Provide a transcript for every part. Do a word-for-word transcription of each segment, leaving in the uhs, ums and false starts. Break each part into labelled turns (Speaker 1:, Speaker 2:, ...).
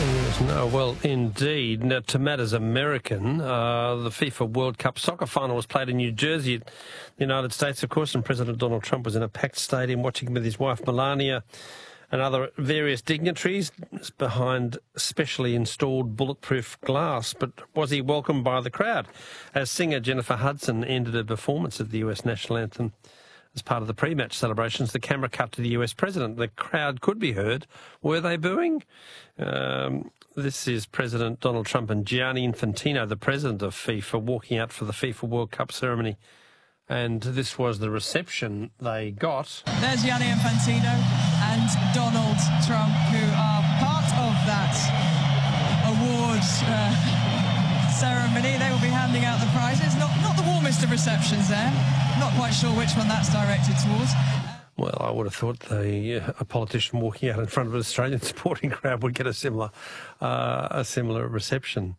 Speaker 1: Yes, no, well, indeed. Now, to matters American, uh, the FIFA World Cup soccer final was played in New Jersey, the United States, of course, and President Donald Trump was in a packed stadium watching with his wife Melania and other various dignitaries behind specially installed bulletproof glass. But was he welcomed by the crowd? As singer Jennifer Hudson ended her performance of the U S national anthem as part of the pre-match celebrations, the camera cut to the U S president. The crowd could be heard. Were they booing? Um, this is President Donald Trump and Gianni Infantino, the president of FIFA, walking out for the FIFA World Cup ceremony. And this was the reception they got.
Speaker 2: There's Gianni Infantino and Donald Trump, who are part of that awards uh, ceremony. They will be handing out the prizes. Not, not the warmest of receptions there. Not quite sure which one that's directed towards.
Speaker 1: Well, I would have thought the, uh, a politician walking out in front of an Australian supporting crowd would get a similar, uh, a similar reception.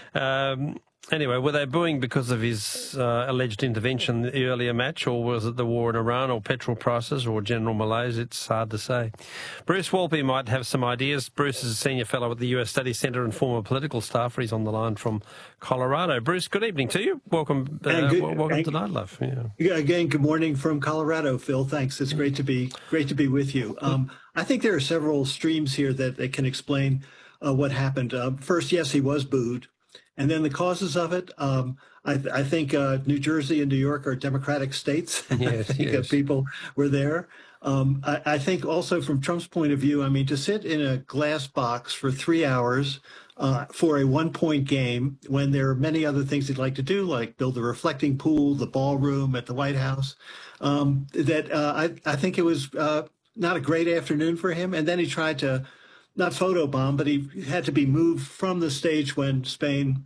Speaker 1: Um, Anyway, were they booing because of his uh, alleged intervention in the earlier match, or was it the war in Iran, or petrol prices, or general malaise? It's hard to say. Bruce Walpy might have some ideas. Bruce is a senior fellow at the U S Study Centre and former political staffer. He's on the line from Colorado. Bruce, good evening to you. Welcome, uh,
Speaker 3: good,
Speaker 1: welcome to Night Love.
Speaker 3: Yeah. Again, good morning from Colorado, Phil. Thanks. It's great to be great to be with you. Um, I think there are several streams here that, that can explain uh, what happened. Uh, first, yes, he was booed. And then the causes of it, um, I, I think uh, New Jersey and New York are democratic states.
Speaker 1: Yes,
Speaker 3: I think
Speaker 1: yes.
Speaker 3: people were there. Um, I, I think also from Trump's point of view, I mean, to sit in a glass box for three hours uh, for a one-point game when there are many other things he'd like to do, like build a reflecting pool, the ballroom at the White House, um, that uh, I, I think it was uh, not a great afternoon for him. And then he tried to not photobomb, but he had to be moved from the stage when Spain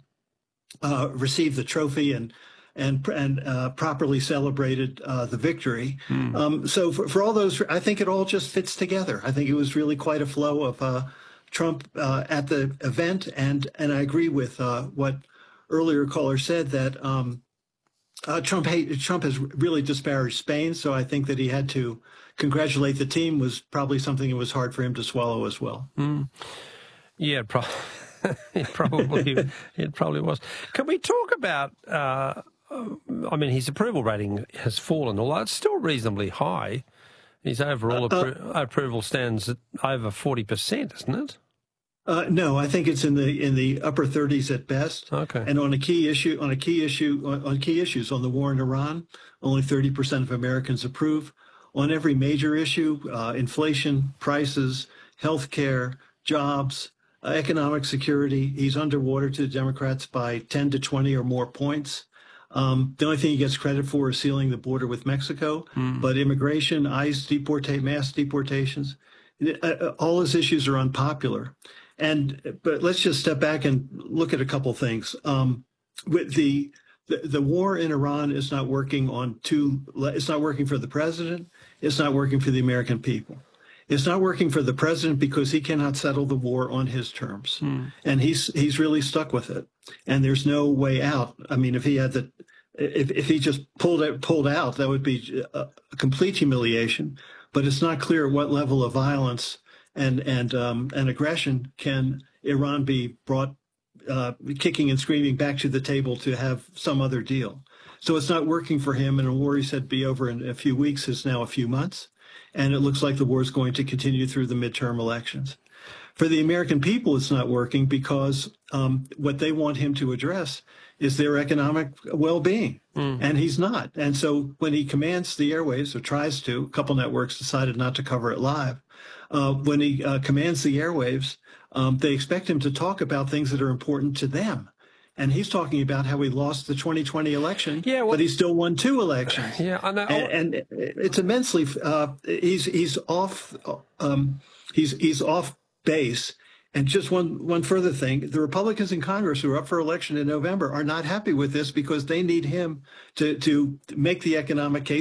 Speaker 3: uh, received the trophy and and and uh, properly celebrated uh, the victory. Mm. Um, so for, for all those, I think it all just fits together. I think it was really quite a flow of uh, Trump uh, at the event, and and I agree with uh, what earlier caller said that um, uh, Trump hate, Trump has really disparaged Spain. So I think that he had to congratulate the team was probably something that was hard for him to swallow as well.
Speaker 1: Mm. Yeah, pro- it probably it probably was. Can we talk about? Uh, I mean, his approval rating has fallen, although it's still reasonably high. His overall
Speaker 3: uh,
Speaker 1: appro- uh, approval stands at over forty percent, isn't it?
Speaker 3: Uh, no, I think it's in the in the upper thirties at best.
Speaker 1: Okay.
Speaker 3: And on a key issue, on a key issue, on, on key issues, on the war in Iran, only thirty percent of Americans approve. On every major issue, uh, inflation, prices, health care, jobs, uh, economic security, he's underwater to the Democrats by ten to twenty or more points. Um, the only thing he gets credit for is sealing the border with Mexico. Mm. But immigration, ICE, deportate, mass deportations, uh, all his issues are unpopular. And but let's just step back and look at a couple things. Um, with the The, the war in Iran is not working on two, it's not working for the president. It's not working for the American people. It's not working for the president because he cannot settle the war on his terms. Mm. And he's, he's really stuck with it. And there's no way out. I mean, if he had the, if, if he just pulled it, pulled out, that would be a, a complete humiliation. But it's not clear what level of violence and, and, um, and aggression can Iran be brought Uh, kicking and screaming back to the table to have some other deal. So it's not working for him, and a war he said be over in a few weeks is now a few months, and it looks like the war is going to continue through the midterm elections. For the American people, it's not working because um, what they want him to address is their economic well-being, mm. and he's not. And so when he commands the airwaves, or tries to, a couple networks decided not to cover it live, uh, when he uh, commands the airwaves, Um, they expect him to talk about things that are important to them. And he's talking about how he lost the twenty twenty election, yeah, well, but he still won two elections.
Speaker 1: Yeah, I know.
Speaker 3: And, and it's immensely, uh, he's, he's off, um, he's, he's off base. And just one, one further thing, the Republicans in Congress who are up for election in November are not happy with this because they need him to, to make the economic case